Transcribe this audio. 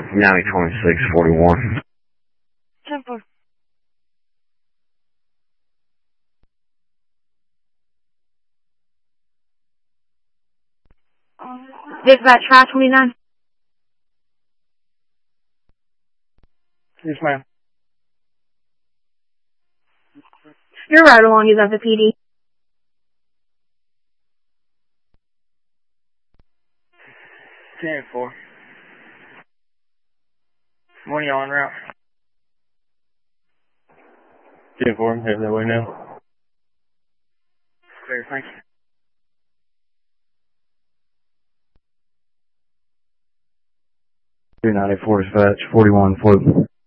902641. 10-4. Dispatch 529. Yes, ma'am. You're right along, he's at the PD. 10-4. When are you en route? 10-4, I'm heading that way now. Clear, thank you. 294 dispatch, 41 float.